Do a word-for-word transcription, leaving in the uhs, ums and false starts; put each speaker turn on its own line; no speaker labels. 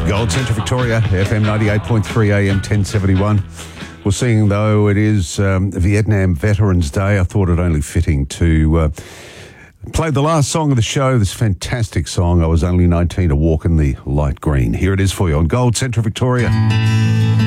Gold Central Victoria, F M ninety-eight point three, A M ten seventy-one. Well, seeing though it is um, Vietnam Veterans Day, I thought it only fitting to uh, play the last song of the show, this fantastic song, I Was Only nineteen, A Walk in the Light Green. Here it is for you on Gold Central Victoria.